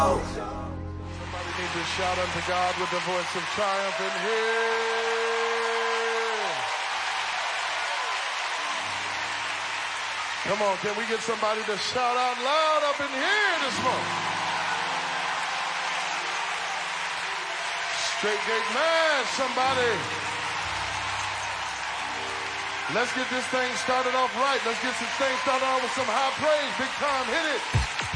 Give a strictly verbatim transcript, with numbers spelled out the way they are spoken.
Somebody needs to shout unto God with the voice of triumph in here. Come on, can we get somebody to shout out loud up in here this morning? Straight Gate Man, somebody. Let's get this thing started off right. Let's get this thing started off with some high praise. Big time, hit it.